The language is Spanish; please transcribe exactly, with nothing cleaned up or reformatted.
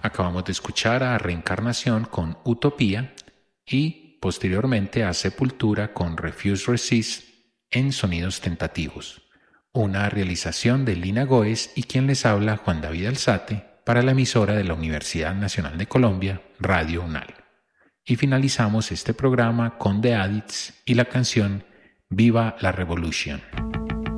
Acabamos de escuchar a Reencarnación con Utopía y posteriormente a Sepultura con Refuse Resist en Sonidos Tentativos. Una realización de Lina Goes y quien les habla, Juan David Alzate, para la emisora de la Universidad Nacional de Colombia, Radio UNAL. Y finalizamos este programa con The Addicts y la canción Viva la Revolution.